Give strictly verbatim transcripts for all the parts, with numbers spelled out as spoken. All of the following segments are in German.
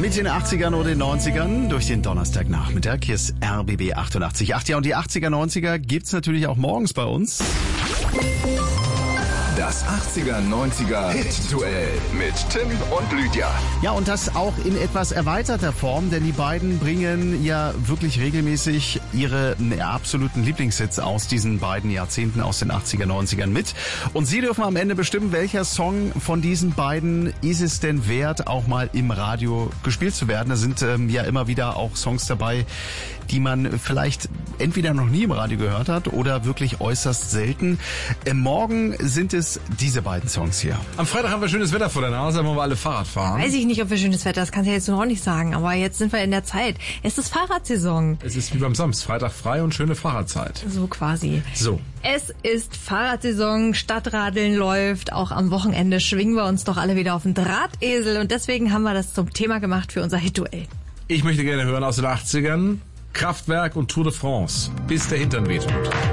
Mit den achtzigern und den neunzigern durch den Donnerstagnachmittag. Hier ist R B B achtundachtzig Komma acht. Ja, und die achtziger, neunziger gibt's natürlich auch morgens bei uns. Das achtziger, neunziger Hit-Duell mit Tim und Lydia. Ja, und das auch in etwas erweiterter Form, denn die beiden bringen ja wirklich regelmäßig ihre ja, absoluten Lieblingshits aus diesen beiden Jahrzehnten aus den achtziger, neunzigern mit. Und Sie dürfen am Ende bestimmen, welcher Song von diesen beiden ist es denn wert, auch mal im Radio gespielt zu werden. Da sind ähm, ja immer wieder auch Songs dabei, die man vielleicht entweder noch nie im Radio gehört hat oder wirklich äußerst selten. Äh, morgen sind es diese beiden Songs hier. Am Freitag haben wir schönes Wetter vor der Nase, wollen wir alle Fahrrad fahren. Weiß ich nicht, ob wir schönes Wetter, das kannst du ja jetzt noch nicht sagen, aber jetzt sind wir in der Zeit. Es ist Fahrradsaison. Es ist wie beim Samstag, Freitag frei und schöne Fahrradzeit. So quasi. So. Es ist Fahrradsaison, Stadtradeln läuft, auch am Wochenende schwingen wir uns doch alle wieder auf den Drahtesel und deswegen haben wir das zum Thema gemacht für unser Hit-Duell. Ich möchte gerne hören aus den achtzigern Kraftwerk und Tour de France, bis der Hintern wehtut.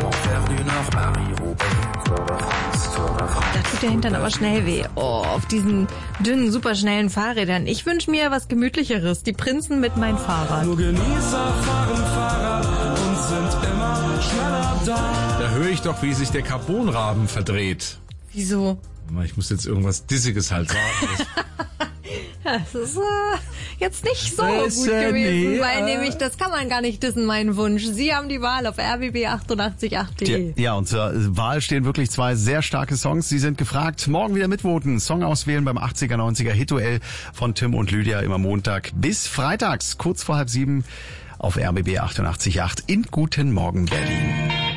Da tut der Hintern aber schnell weh. Oh, auf diesen dünnen, superschnellen Fahrrädern. Ich wünsche mir was Gemütlicheres. Die Prinzen mit mein Fahrrad. Nur Genießer fahren Fahrrad und sind immer schneller da. Da höre ich doch, wie sich der Carbonraben verdreht. Wieso? Ich muss jetzt irgendwas Dissiges halt sagen. Das ist äh, jetzt nicht so Das gut äh, gewesen, nee, weil äh, nämlich, das kann man gar nicht dissen, mein Wunsch. Sie haben die Wahl auf R B B achtundachtzig Komma acht punkt de. Ja, und zur Wahl stehen wirklich zwei sehr starke Songs. Sie sind gefragt. Morgen wieder mitvoten. Song auswählen beim achtziger, neunziger Hit-Duell von Tim und Lydia immer Montag bis freitags, kurz vor halb sieben auf R B B achtundachtzig Komma acht in Guten Morgen Berlin.